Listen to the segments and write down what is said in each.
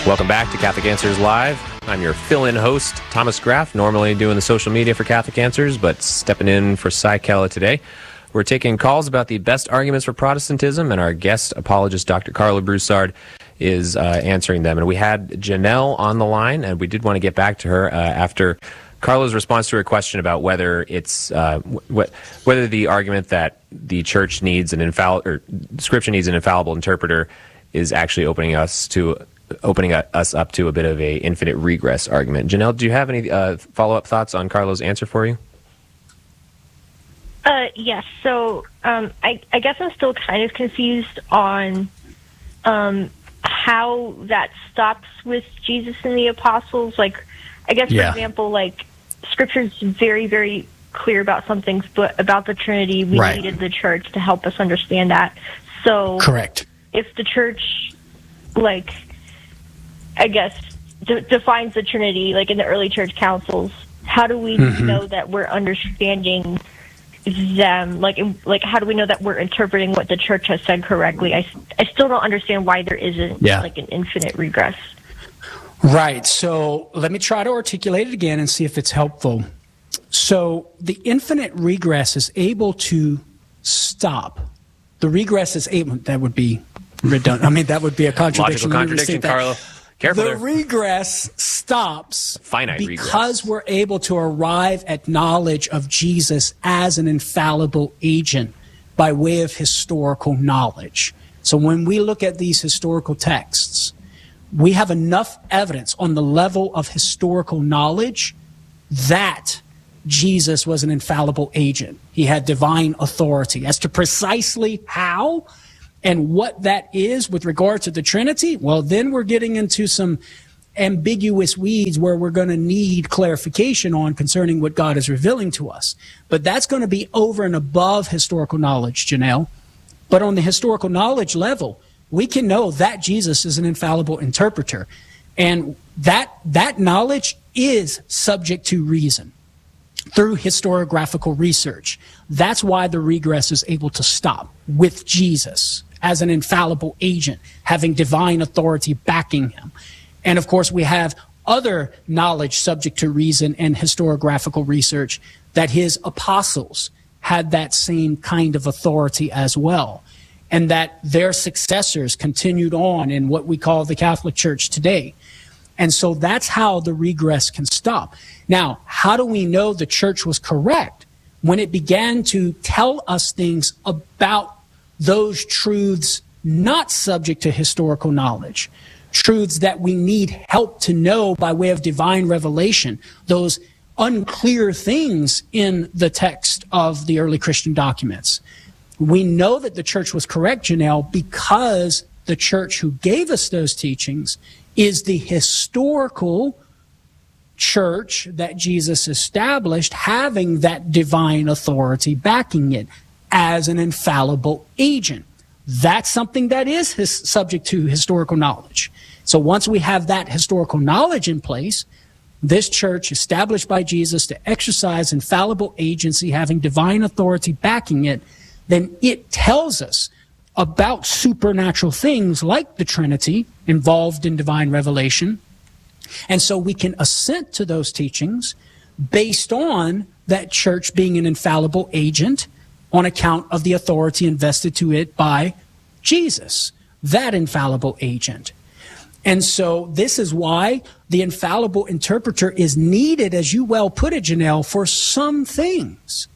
Welcome back to Catholic Answers Live. I'm your fill-in host, Thomas Graff, normally doing the social media for Catholic Answers, but stepping in for Cy Kella today. We're taking calls about the best arguments for Protestantism, and our guest apologist, Dr. Carla Broussard, is answering them. And we had Janelle on the line, and we did want to get back to her after Carla's response to her question about whether it's whether the argument that the Church needs Scripture needs an infallible interpreter is actually opening us up to a bit of a infinite regress argument. Janelle, do you have any follow-up thoughts on Carla's answer for you? Yes. So I guess I'm still kind of confused on how that stops with Jesus and the apostles. Like, I guess, for example, like, Scripture's very, very clear about some things, but about the Trinity, we needed the Church to help us understand that. So, correct. If the Church, like, I guess, defines the Trinity, like in the early Church councils, how do we know that we're understanding them? Like, how do we know that we're interpreting what the Church has said correctly? I still don't understand why there isn't like an infinite regress. Right. So let me try to articulate it again and see if it's helpful. So the infinite regress is able to stop. The regress is able, that would be redundant. I mean, that would be a contradiction. Logical contradiction, Carla. Careful the there. Regress stops Finite because regress. We're able to arrive at knowledge of Jesus as an infallible agent by way of historical knowledge. So when we look at these historical texts, we have enough evidence on the level of historical knowledge that Jesus was an infallible agent. He had divine authority. As to precisely how and what that is with regard to the Trinity, well, then we're getting into some ambiguous weeds where we're going to need clarification on concerning what God is revealing to us. But that's going to be over and above historical knowledge, Janelle. But on the historical knowledge level, we can know that Jesus is an infallible interpreter. And that knowledge is subject to reason through historiographical research. That's why the regress is able to stop with Jesus as an infallible agent, having divine authority backing him. And of course, we have other knowledge subject to reason and historiographical research that his apostles had that same kind of authority as well, and that their successors continued on in what we call the Catholic Church today. And so that's how the regress can stop. Now, how do we know the Church was correct? When it began to tell us things about those truths not subject to historical knowledge, truths that we need help to know by way of divine revelation, those unclear things in the text of the early Christian documents. We know that the Church was correct, Janelle, because the Church who gave us those teachings is the historical Church that Jesus established, having that divine authority backing it as an infallible agent. That's something that is subject to historical knowledge. So once we have that historical knowledge in place, this Church established by Jesus to exercise infallible agency, having divine authority backing it, then it tells us about supernatural things like the Trinity involved in divine revelation. And so we can assent to those teachings based on that Church being an infallible agent on account of the authority invested to it by Jesus, that infallible agent. And so this is why the infallible interpreter is needed, as you well put it, Janelle, for some things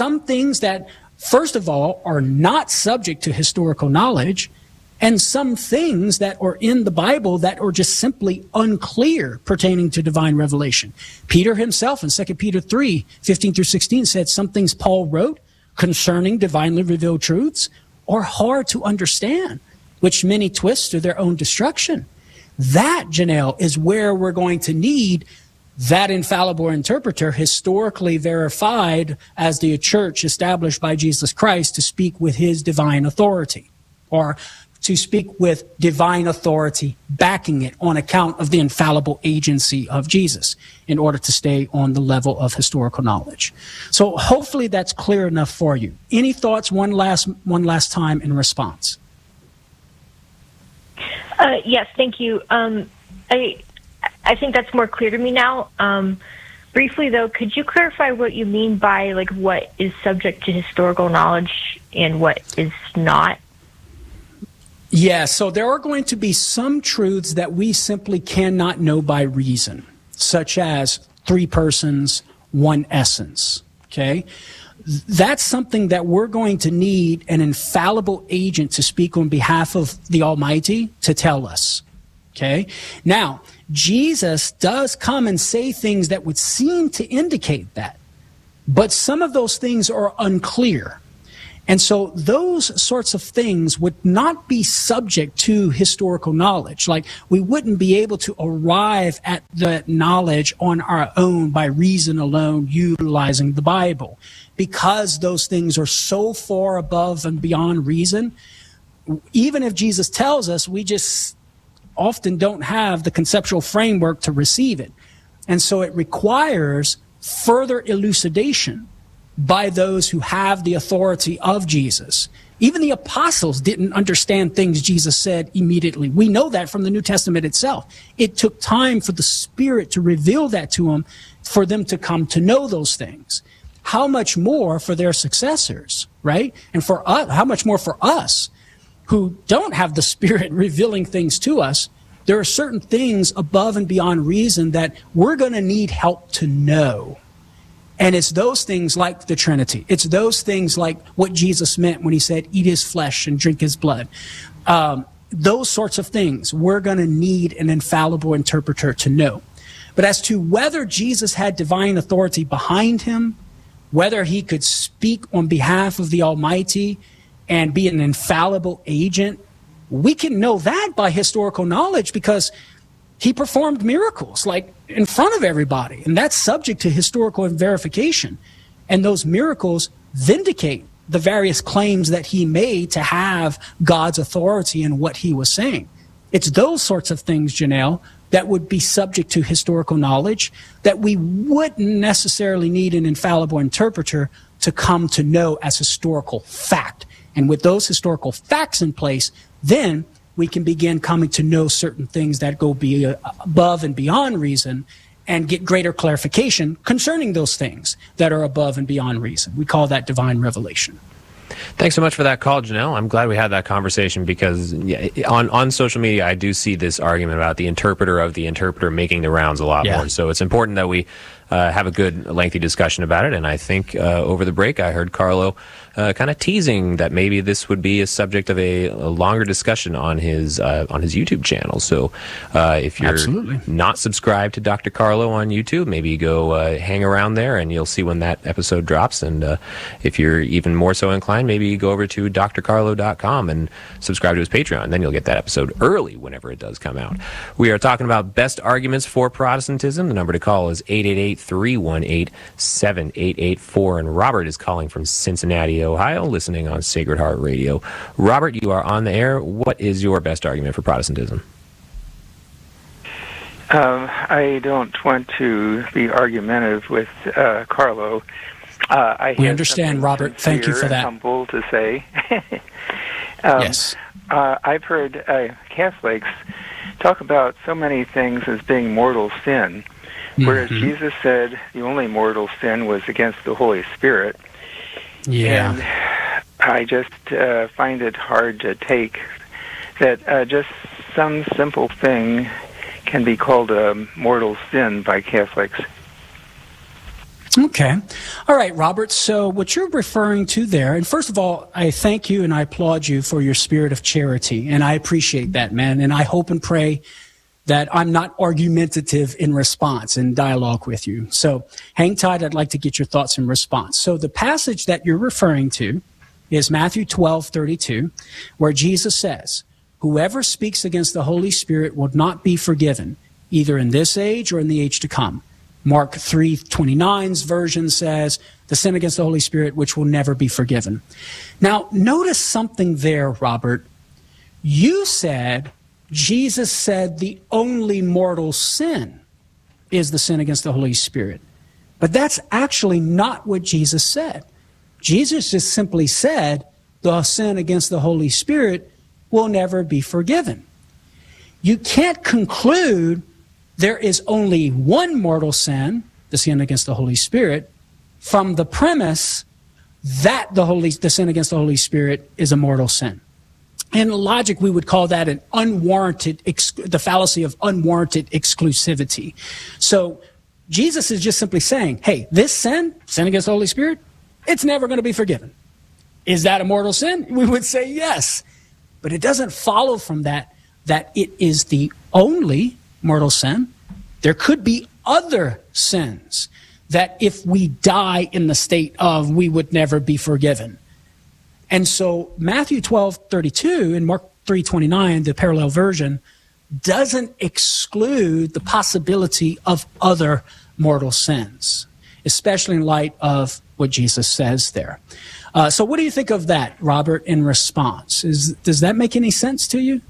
that, first of all, are not subject to historical knowledge, and some things that are in the Bible that are just simply unclear pertaining to divine revelation. Peter himself in 2 Peter 3, 15 through 16 said some things Paul wrote concerning divinely revealed truths are hard to understand, which many twist to their own destruction. That, Janelle, is where we're going to need that infallible interpreter, historically verified as the Church established by Jesus Christ, to speak with his divine authority, or to speak with divine authority backing it on account of the infallible agency of Jesus in order to stay on the level of historical knowledge. So hopefully that's clear enough for you. Any thoughts one last time in response? Yes, thank you. I think that's more clear to me now. Briefly, though, could you clarify what you mean by like what is subject to historical knowledge and what is not? Yeah, so there are going to be some truths that we simply cannot know by reason, such as 3 persons, 1 essence, okay? That's something that we're going to need an infallible agent to speak on behalf of the Almighty to tell us, okay? Now, Jesus does come and say things that would seem to indicate that, but some of those things are unclear. And so those sorts of things would not be subject to historical knowledge. Like, we wouldn't be able to arrive at the knowledge on our own by reason alone, utilizing the Bible. Because those things are so far above and beyond reason, even if Jesus tells us, we just often don't have the conceptual framework to receive it. And so it requires further elucidation by those who have the authority of Jesus. Even the apostles didn't understand things Jesus said immediately. We know that from the New Testament itself. It took time for the Spirit to reveal that to them, for them to come to know those things. How much more for their successors, right? And for us, how much more for us who don't have the Spirit revealing things to us? There are certain things above and beyond reason that we're going to need help to know. And it's those things like the Trinity. It's those things like what Jesus meant when he said, eat his flesh and drink his blood. Those sorts of things we're going to need an infallible interpreter to know. But as to whether Jesus had divine authority behind him, whether he could speak on behalf of the Almighty and be an infallible agent, we can know that by historical knowledge because he performed miracles, like in front of everybody, and that's subject to historical verification. And those miracles vindicate the various claims that he made to have God's authority in what he was saying. It's those sorts of things, Janelle, that would be subject to historical knowledge that we wouldn't necessarily need an infallible interpreter to come to know as historical fact. And with those historical facts in place, then we can begin coming to know certain things that go above and beyond reason and get greater clarification concerning those things that are above and beyond reason. We call that divine revelation. Thanks so much for that call, Janelle. I'm glad we had that conversation because on social media, I do see this argument about the interpreter of the interpreter making the rounds a lot more. So it's important that we have a good, lengthy discussion about it. And I think over the break, I heard Carlo kind of teasing that maybe this would be a subject of a longer discussion on his YouTube channel. So if you're not subscribed to Dr. Carlo on YouTube, maybe you go hang around there and you'll see when that episode drops. And if you're even more so inclined, maybe you go over to drcarlo.com and subscribe to his Patreon. Then you'll get that episode early whenever it does come out. We are talking about best arguments for Protestantism. The number to call is 888-318-7884. And Robert is calling from Cincinnati, Ohio, listening on Sacred Heart Radio. Robert, you are on the air. What is your best argument for Protestantism? I don't want to be argumentative with Carlo. We understand, Robert. Thank you for that. Humble to say. Yes. I've heard Catholics talk about so many things as being mortal sin, whereas Jesus said the only mortal sin was against the Holy Spirit. Yeah. And I just find it hard to take that just some simple thing can be called a mortal sin by Catholics. Okay. All right, Robert. So what you're referring to there, and first of all, I thank you and I applaud you for your spirit of charity, and I appreciate that, man. And I hope and pray that I'm not argumentative in response in dialogue with you. So hang tight. I'd like to get your thoughts in response. So the passage that you're referring to is Matthew 12:32, where Jesus says, "Whoever speaks against the Holy Spirit will not be forgiven, either in this age or in the age to come." Mark 3:29's version says, "The sin against the Holy Spirit, which will never be forgiven." Now, notice something there, Robert. You said Jesus said the only mortal sin is the sin against the Holy Spirit. But that's actually not what Jesus said. Jesus just simply said the sin against the Holy Spirit will never be forgiven. you can't conclude there is only one mortal sin, the sin against the Holy Spirit, from the premise that the sin against the Holy Spirit is a mortal sin. In logic, we would call that an unwarranted, the fallacy of unwarranted exclusivity. So Jesus is just simply saying, hey, this sin against the Holy Spirit, it's never going to be forgiven. Is that a mortal sin? We would say yes. But it doesn't follow from that it is the only mortal sin. There could be other sins that if we die in the state of, we would never be forgiven. And so Matthew 12:32 and Mark 3:29, the parallel version, doesn't exclude the possibility of other mortal sins, especially in light of what Jesus says there. So what do you think of that, Robert, in response? Does that make any sense to you?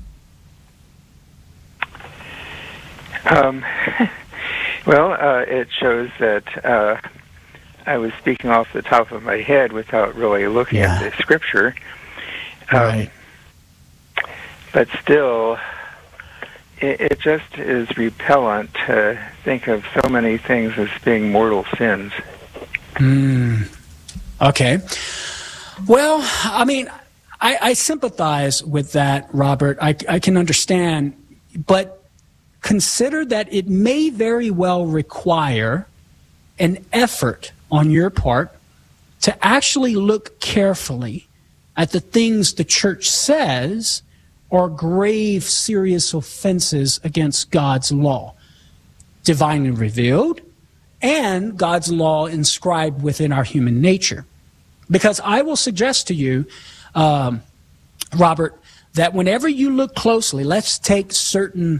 Well, it shows that I was speaking off the top of my head without really looking at the Scripture. Right. But still, it just is repellent to think of so many things as being mortal sins. Okay. Well, I mean, I sympathize with that, Robert. I can understand, but consider that it may very well require an effort on your part to actually look carefully at the things the church says are grave, serious offenses against God's law, divinely revealed, and God's law inscribed within our human nature. Because I will suggest to you, Robert, that whenever you look closely, let's take certain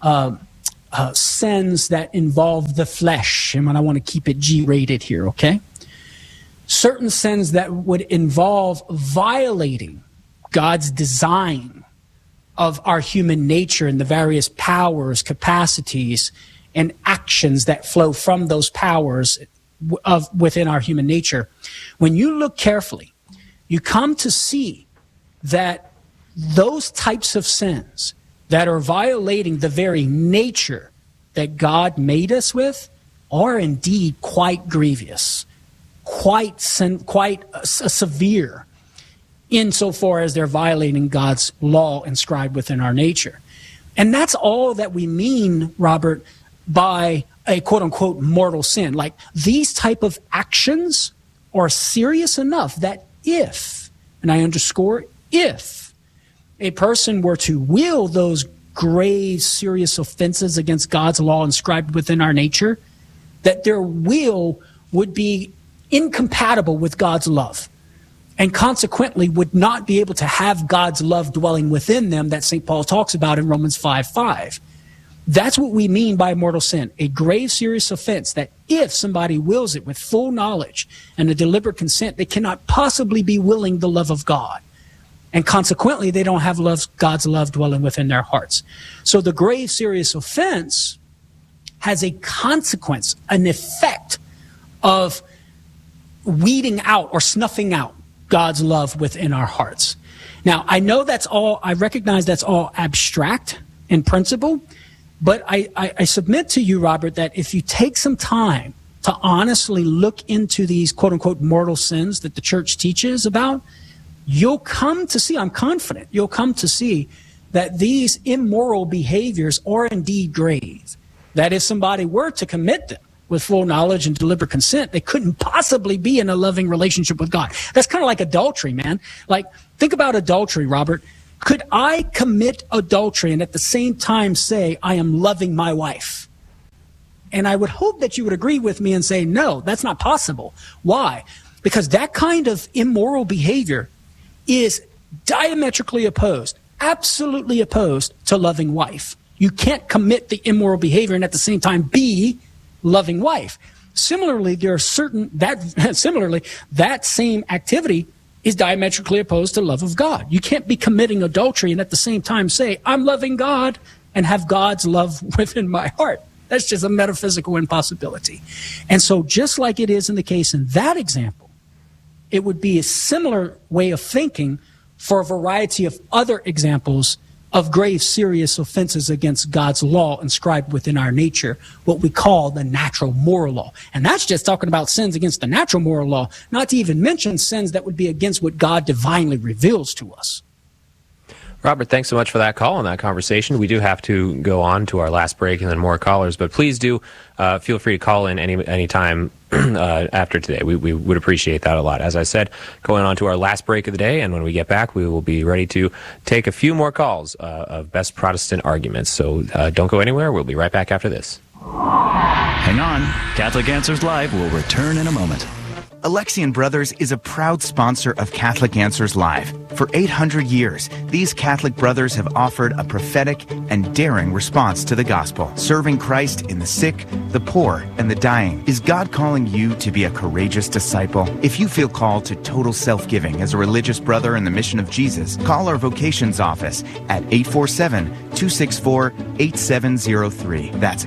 sins that involve the flesh, and I want to keep it G-rated here, okay? Certain sins that would involve violating God's design of our human nature and the various powers, capacities, and actions that flow from those powers within our human nature. When you look carefully, you come to see that those types of sins that are violating the very nature that God made us with are indeed quite grievous, quite severe, insofar as they're violating God's law inscribed within our nature. And that's all that we mean, Robert, by a quote-unquote mortal sin. Like, these type of actions are serious enough that if, and I underscore if, a person were to will those grave, serious offenses against God's law inscribed within our nature, that their will would be incompatible with God's love, and consequently would not be able to have God's love dwelling within them that St. Paul talks about in Romans 5:5. That's what we mean by mortal sin, a grave, serious offense that if somebody wills it with full knowledge and a deliberate consent, they cannot possibly be willing the love of God. And consequently, they don't have God's love dwelling within their hearts. So the grave, serious offense has a consequence, an effect of weeding out or snuffing out God's love within our hearts. Now, I recognize that's all abstract in principle, but I submit to you, Robert, that if you take some time to honestly look into these quote-unquote mortal sins that the church teaches about, you'll come to see, I'm confident, you'll come to see that these immoral behaviors are indeed grave. That if somebody were to commit them with full knowledge and deliberate consent, they couldn't possibly be in a loving relationship with God. That's kind of like adultery, man. Like, think about adultery, Robert. Could I commit adultery and at the same time say I am loving my wife? And I would hope that you would agree with me and say, no, that's not possible. Why? Because that kind of immoral behavior is diametrically opposed, absolutely opposed to loving wife. You can't commit the immoral behavior and at the same time be loving wife. Similarly, that same activity is diametrically opposed to love of God. You can't be committing adultery and at the same time say, I'm loving God and have God's love within my heart. That's just a metaphysical impossibility. And so just like it is in the case in that example, it would be a similar way of thinking for a variety of other examples of grave serious offenses against God's law inscribed within our nature, what we call the natural moral law. And that's just talking about sins against the natural moral law, not to even mention sins that would be against what God divinely reveals to us. Robert, thanks so much for that call and that conversation. We do have to go on to our last break and then more callers, but please do feel free to call in any time after today. We would appreciate that a lot. As I said, going on to our last break of the day, and when we get back, we will be ready to take a few more calls of best Protestant arguments. So don't go anywhere. We'll be right back after this. Hang on. Catholic Answers Live will return in a moment. Alexian Brothers is a proud sponsor of Catholic Answers Live. For 800 years, these Catholic brothers have offered a prophetic and daring response to the gospel, serving Christ in the sick, the poor, and the dying. Is God calling you to be a courageous disciple? If you feel called to total self-giving as a religious brother in the mission of Jesus, call our vocations office at 847-264-8703. That's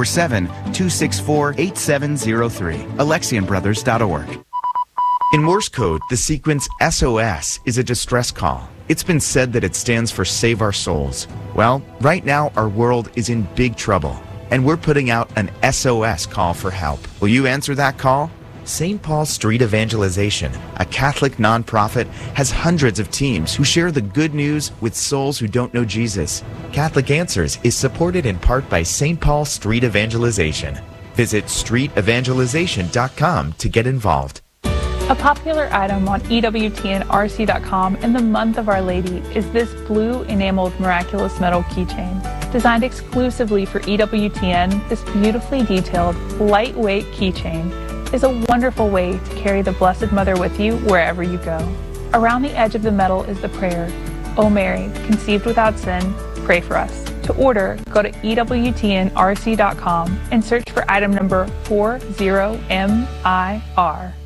847-264-8703. AlexianBrothers.org. In Morse code, the sequence SOS is a distress call. It's been said that it stands for Save Our Souls. Well, right now our world is in big trouble, and we're putting out an SOS call for help. Will you answer that call? St. Paul Street Evangelization, a Catholic nonprofit, has hundreds of teams who share the good news with souls who don't know Jesus. Catholic Answers is supported in part by St. Paul Street Evangelization. Visit streetevangelization.com to get involved. A popular item on EWTNRC.com in the month of Our Lady is this blue enameled miraculous metal keychain. Designed exclusively for EWTN, this beautifully detailed, lightweight keychain is a wonderful way to carry the Blessed Mother with you wherever you go. Around the edge of the metal is the prayer, O Mary, conceived without sin, pray for us. To order, go to EWTNRC.com and search for item number 40MIR.